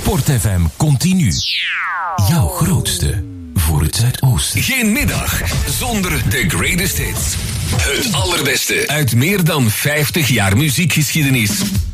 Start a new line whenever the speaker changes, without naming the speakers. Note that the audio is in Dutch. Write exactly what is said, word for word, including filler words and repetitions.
Sport F M Continu. Jouw grootste voor het Zuidoosten.
Geen middag zonder de greatest hits. Het allerbeste uit meer dan vijftig jaar muziekgeschiedenis.